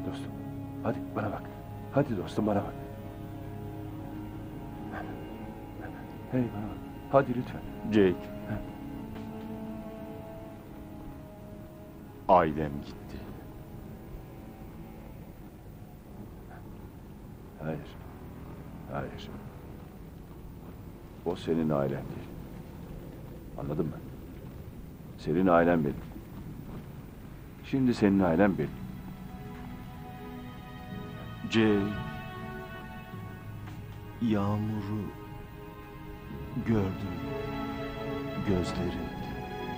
dostum. Hadi bana bak. Hadi dostum bana bak. Hey bana bak. Hadi lütfen. Jake. Ailem gitti. Hayır. Hayır. O senin ailen değil. Anladın mı? Senin ailen benim. Şimdi senin ailen benim. Jake. Yağmuru gördüm. Gözlerin.